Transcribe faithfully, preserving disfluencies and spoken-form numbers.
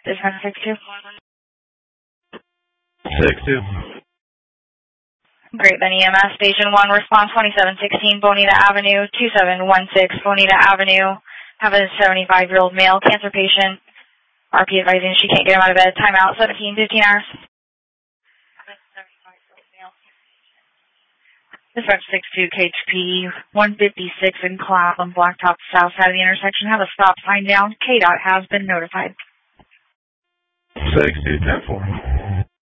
Dispatch six two. six two. Great, then E M S Station one, response twenty-seven sixteen Bonita Avenue, two seven one six Bonita Avenue. Have a seventy-five-year-old male cancer patient. R P advising she can't get him out of bed. Timeout seventeen fifteen hours. Dispatch six two K H P one fifty-six in Clapham, Blacktop, south side of the intersection. Have a stop sign down. K DOT has been notified. six two ten four.